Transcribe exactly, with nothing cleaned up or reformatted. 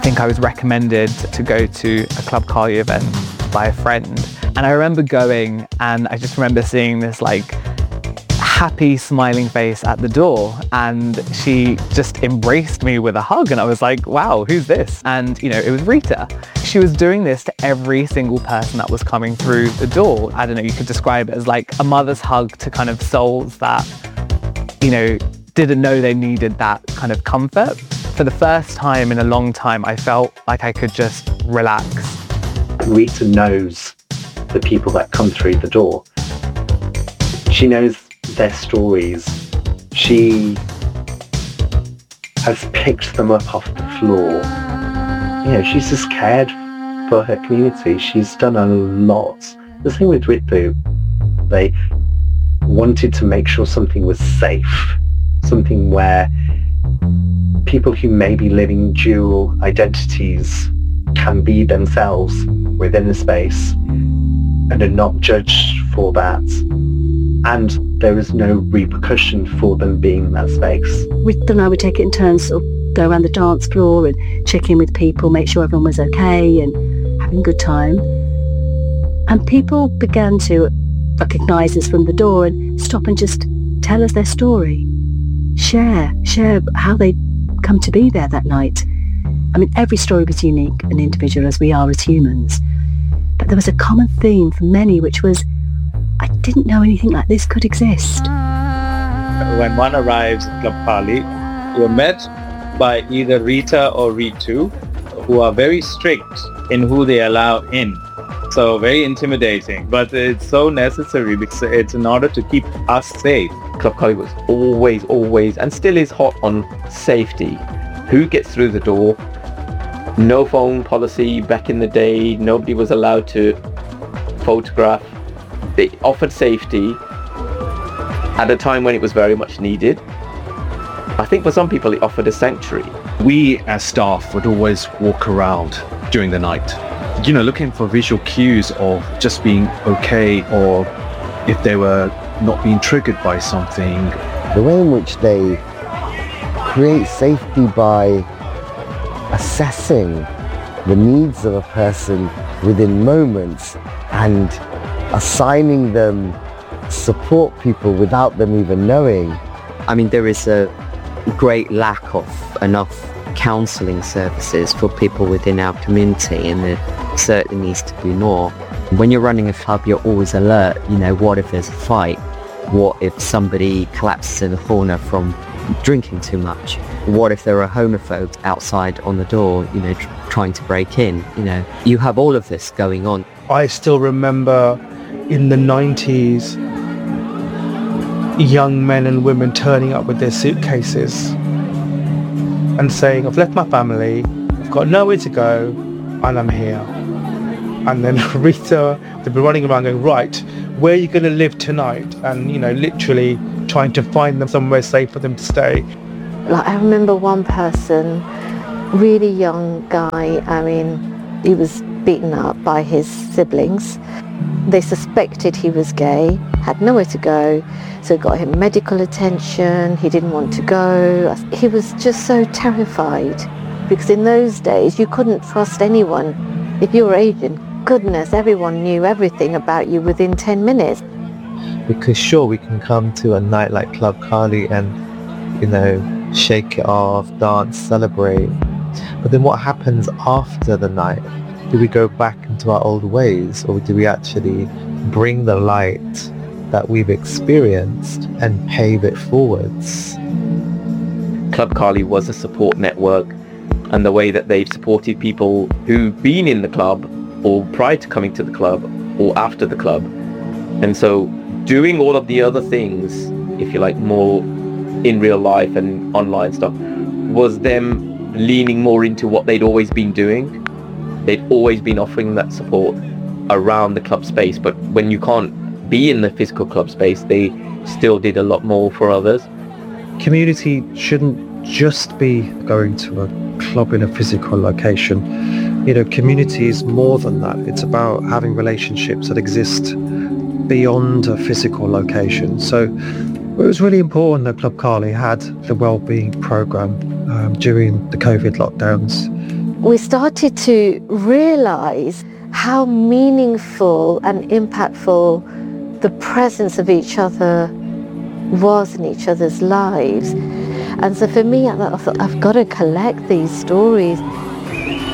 think I was recommended to go to a Club Carly event by a friend. And I remember going, and I just remember seeing this like happy smiling face at the door, and she just embraced me with a hug, and I was like, wow, who's this? And you know, it was Rita. She was doing this to every single person that was coming through the door. I don't know, you could describe it as like a mother's hug to kind of souls that, you know, didn't know they needed that kind of comfort. For the first time in a long time, I felt like I could just relax. Rita knows the people that come through the door. She knows their stories. She has picked them up off the floor. You know, she's just cared for her community. She's done a lot. The thing with Rita, they wanted to make sure something was safe, something where people who may be living dual identities can be themselves within the space and are not judged for that. And there is no repercussion for them being in that space. Rita and I would take it in turns, sort of go around the dance floor and check in with people, make sure everyone was okay and having a good time. And people began to recognise us from the door and stop and just tell us their story. Share, share how they come to be there that night. I mean, every story was unique and individual, as we are as humans. But there was a common theme for many, which was, I didn't know anything like this could exist. When one arrives at Club Carly, you're met by either Rita or Ritu, who are very strict in who they allow in. So very intimidating, but it's so necessary because it's in order to keep us safe. Club Carly was always, always, and still is hot on safety. Who gets through the door? No phone policy back in the day. Nobody was allowed to photograph. They offered safety at a time when it was very much needed. I think for some people it offered a sanctuary. We as staff would always walk around during the night, you know, looking for visual cues of just being okay, or if they were not being triggered by something. The way in which they create safety by assessing the needs of a person within moments and assigning them support people without them even knowing. I mean, there is a great lack of enough counselling services for people within our community, and there certainly needs to be more. When you're running a club, you're always alert. You know, what if there's a fight? What if somebody collapses in a corner from drinking too much? What if there are homophobes outside on the door, you know, tr- trying to break in? You know, you have all of this going on. I still remember in the nineties, young men and women turning up with their suitcases and saying, I've left my family, I've got nowhere to go, and I'm here. And then Rita, they've been running around going, right, where are you going to live tonight? And, you know, literally trying to find them somewhere safe for them to stay. Like, I remember one person, really young guy, I mean, he was beaten up by his siblings. They suspected he was gay, had nowhere to go, so got him medical attention. He didn't want to go. He was just so terrified, because in those days you couldn't trust anyone. If you were Asian, goodness, everyone knew everything about you within ten minutes. Because sure, we can come to a night like Club Carly and, you know, shake it off, dance, celebrate. But then what happens after the night? Do we go back into our old ways, or do we actually bring the light that we've experienced and pave it forwards? Club Carly was a support network, and the way that they've supported people who've been in the club or prior to coming to the club or after the club. And so doing all of the other things, if you like, more in real life and online stuff, was them leaning more into what they'd always been doing. They'd always been offering that support around the club space, but when you can't be in the physical club space, they still did a lot more for others. Community shouldn't just be going to a club in a physical location. You know, community is more than that. It's about having relationships that exist beyond a physical location. So it was really important that Club Carly had the wellbeing program um, during the COVID lockdowns. we started to realize how meaningful and impactful the presence of each other was in each other's lives. And so for me, I thought, I've got to collect these stories